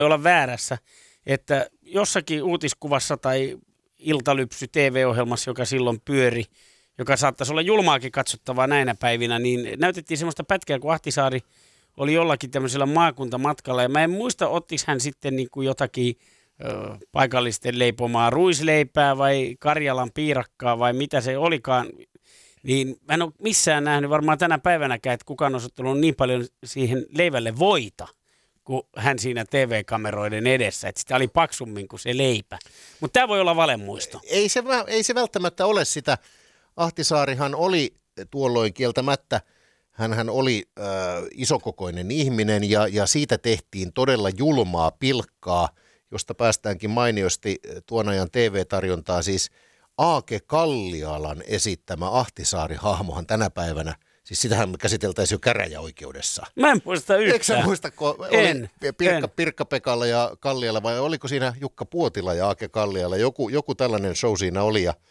olla väärässä, että jossakin uutiskuvassa tai Iltalypsy TV-ohjelmassa, joka silloin pyöri, joka saattaisi olla julmaakin katsottavaa näinä päivinä, niin näytettiin semmoista pätkää, kun Ahtisaari oli jollakin tämmöisellä maakuntamatkalla. Ja mä en muista, ottiko hän sitten niin kuin jotakin paikallisten leipomaa ruisleipää vai Karjalan piirakkaa vai mitä se olikaan. Niin mä en ole missään nähnyt varmaan tänä päivänäkään, että kukaan olisi ottanut niin paljon siihen leivälle voita kuin hän siinä TV-kameroiden edessä. Että sitä oli paksummin kuin se leipä. Mutta tämä voi olla valemuisto. Ei se välttämättä ole sitä. Ahtisaarihan oli tuolloin kieltämättä, hänhän oli isokokoinen ihminen ja siitä tehtiin todella julmaa pilkkaa, josta päästäänkin mainiosti tuon ajan TV-tarjontaa. Siis Aake Kallialan esittämä Ahtisaari-hahmohan tänä päivänä, siis sitähän me käsiteltäisiin jo käräjäoikeudessa. Mä en muista yhtään. Eikö sä muista, kun oli Pirkka-Pekalla ja Kalliala, vai oliko siinä Jukka Puotila ja Aake Kalliala? Joku tällainen show siinä oli ja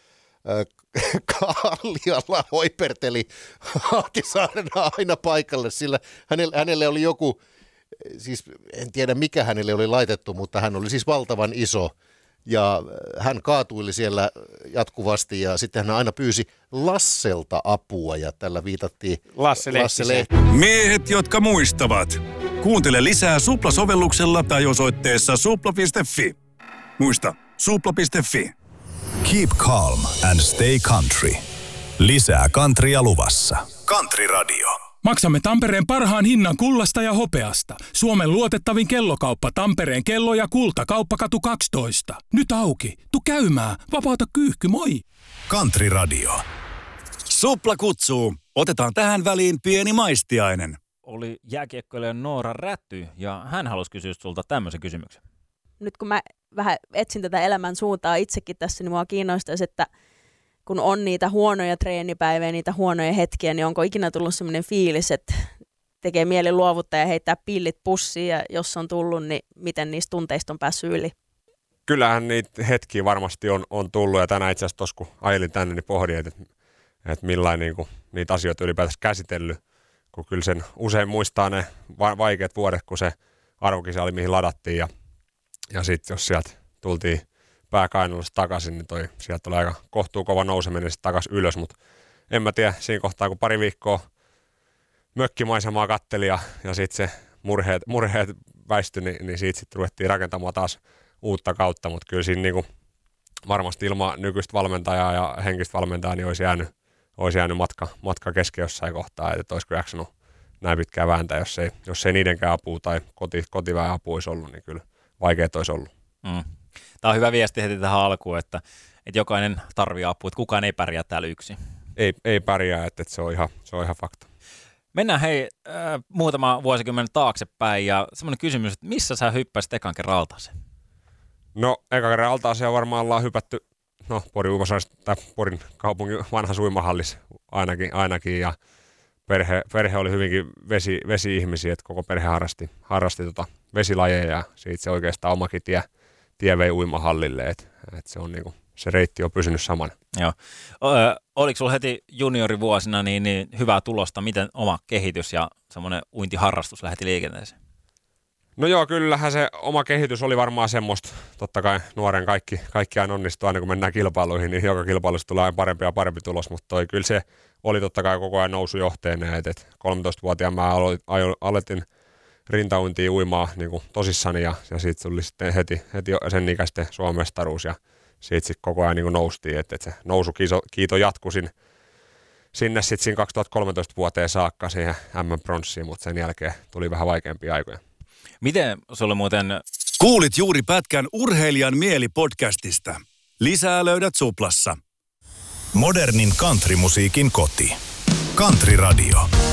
Kalliala hoiperteli Ahtisaarena aina paikalle, sillä hänelle oli joku, siis en tiedä mikä hänelle oli laitettu, mutta hän oli siis valtavan iso ja hän kaatuili siellä jatkuvasti ja sitten hän aina pyysi Lasselta apua ja tällä viitattiin Lasse Lehti. Miehet, jotka muistavat. Kuuntele lisää Supla-sovelluksella tai osoitteessa supla.fi. Muista, supla.fi. Keep calm and stay country. Lisää countrya luvassa. Country Radio. Maksamme Tampereen parhaan hinnan kullasta ja hopeasta. Suomen luotettavin kellokauppa Tampereen kello ja kulta. Kauppakatu 12. Nyt auki. Tu käymään. Vapauta kyyhky, moi. Country Radio. Supla kutsuu. Otetaan tähän väliin pieni maistiainen. Oli jääkiekkoilija Noora Räty ja hän halusi kysyä sulta tämmöisen kysymyksen. Nyt kun mä vähän etsin tätä elämän suuntaa itsekin tässä, niin mua kiinnostaisi, että kun on niitä huonoja treenipäiviä, niitä huonoja hetkiä, niin onko ikinä tullut sellainen fiilis, että tekee mieli luovuttaa ja heittää pillit pussiin, ja jos on tullut, niin miten niistä tunteista on päässyt yli? Kyllähän niitä hetkiä varmasti on tullut, ja tänään itse asiassa tuossa kun ajelin tänne, niin pohdin, että millainen niin niitä asioita ylipäätänsä käsitellyt, kun kyllä sen usein muistaa ne vaikeat vuodet, kun se arvokisa oli mihin ladattiin, ja sitten jos sieltä tultiin pääkainalossa takaisin, niin sieltä oli aika kohtuukova nouseminen sitten takaisin ylös, mutta en mä tiedä, siinä kohtaa kun pari viikkoa mökkimaisemaa katteli ja sitten se murheet väistyi, niin siitä sitten ruvettiin rakentamaan taas uutta kautta, mutta kyllä siinä niinku varmasti ilman nykyistä valmentajaa ja henkistä valmentajaa niin olisi jäänyt matka kesken jossain kohtaa, että olisiko jaksanut näin pitkään vääntää, jos ei niidenkään apua tai kotiväen apua olisi ollut, niin kyllä vaikeat olisi ollut. Tämä on hyvä viesti heti tähän alkuun, että jokainen tarvitsee apua, että kukaan ei pärjää täällä yksin. Ei pärjää, että se on ihan fakta. Mennään muutama vuosikymmen taaksepäin ja semmoinen kysymys, että missä sä hyppäsit ekan kerran altaaseen? No ekan kerran altaaseen varmaan ollaan hypätty Porin kaupungin vanhassa uimahallissa ainakin ja perhe oli hyvinkin vesi-ihmisiä, että koko perhe harrasti vesilajeja ja siitä se oikeastaan omakin tie vei uimahallille, että se on niinku, se reitti on pysynyt samana. Joo. Oliko sulla heti juniorivuosina niin hyvää tulosta, miten oma kehitys ja semmoinen uintiharrastus lähti liikenteeseen? No joo, kyllähän se oma kehitys oli varmaan semmoista, totta kai nuoren kaikki aina onnistuu, aina kun mennään kilpailuihin, niin joka kilpailussa tulee aina parempi ja parempi tulos, mutta kyllä se oli totta kai koko ajan nousujohteinen, että 13-vuotiaana mä aloitin rintauintia uimaa niin kuin tosissani ja siitä tuli sitten heti sen ikäisten Suomen mestaruus ja siitä sitten koko ajan niin kuin noustiin, että se nousukiito jatkui sinne sitten siinä 2013 vuoteen saakka siihen MM-pronssiin, mutta sen jälkeen tuli vähän vaikeampia aikoja. Miten sulle muuten... Kuulit juuri pätkän Urheilijan mieli-podcastista. Lisää löydät Suplassa. Modernin countrymusiikin koti. Country Radio.